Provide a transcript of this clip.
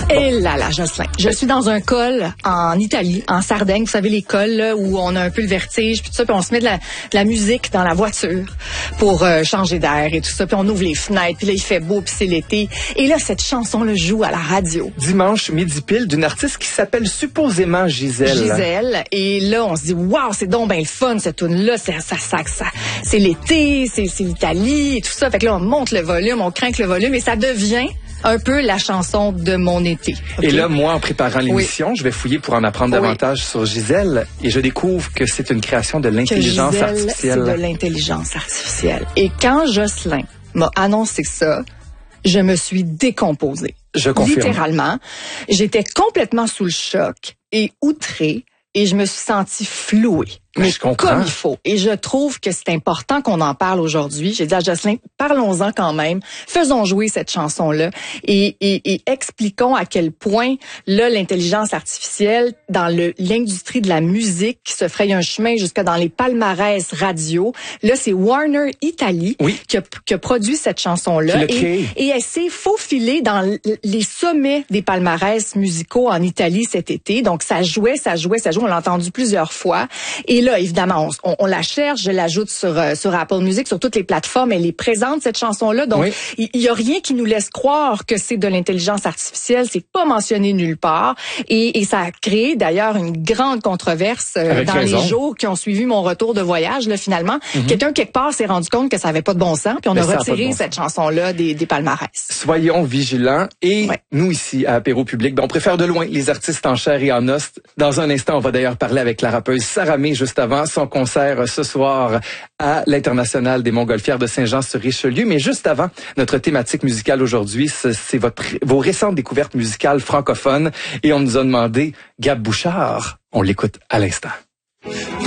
Et là, Jocelyn, je suis dans un col en Italie, en Sardaigne. Vous savez, les cols là, où on a un peu le vertige, puis tout ça, puis on se met de la musique dans la voiture pour changer d'air et tout ça, puis on ouvre les fenêtres, puis là, il fait beau, puis c'est l'été. Et là, cette chanson-là joue à la radio. Dimanche, midi pile, d'une artiste qui s'appelle supposément Gisèle. Gisèle. Et là, on se dit, waouh, c'est donc bien le fun, cette tune-là. C'est l'été, c'est l'Italie et tout ça. Fait que là, on monte le volume, on craint le volume, et ça devient un peu la chanson de mon été. Okay? Et là, moi, en préparant l'émission, je vais fouiller pour en apprendre davantage sur Gisèle, et je découvre que c'est une création de l'intelligence artificielle. C'est de l'intelligence artificielle. Et quand Jocelyn m'a annoncé ça, je me suis décomposée. Je confirme. Littéralement. J'étais complètement sous le choc et outrée, et je me suis sentie flouée. Mais je comprends. Comme il faut. Et je trouve que c'est important qu'on en parle aujourd'hui. J'ai dit à Jocelyn, parlons-en quand même. Faisons jouer cette chanson-là et expliquons à quel point, là, l'intelligence artificielle, dans l'industrie de la musique, qui se fraye un chemin jusque dans les palmarès radio. Là, c'est Warner Italie qui a produit cette chanson-là. Et elle s'est faufilée dans les sommets des palmarès musicaux en Italie cet été. Donc, ça jouait. On l'a entendu plusieurs fois. Et là, évidemment, on la cherche, je l'ajoute sur Apple Music, sur toutes les plateformes, elle est présente, cette chanson-là. Donc, il y a rien qui nous laisse croire que c'est de l'intelligence artificielle, c'est pas mentionné nulle part. Et ça a créé d'ailleurs une grande controverse dans les jours qui ont suivi mon retour de voyage, là, finalement. Quelqu'un, quelque part, s'est rendu compte que ça avait pas de bon sens, puis on a retiré cette chanson-là des palmarès. Soyons vigilants. Et nous, ici, à Apéro Public, on préfère de loin les artistes en chair et en os. Dans un instant, on va d'ailleurs parler avec la rappeuse Sarah May, juste avant son concert ce soir à l'International des Montgolfières de Saint-Jean-sur-Richelieu. Mais juste avant, notre thématique musicale aujourd'hui, c'est vos récentes découvertes musicales francophones. Et on nous a demandé Gab Bouchard. On l'écoute à l'instant.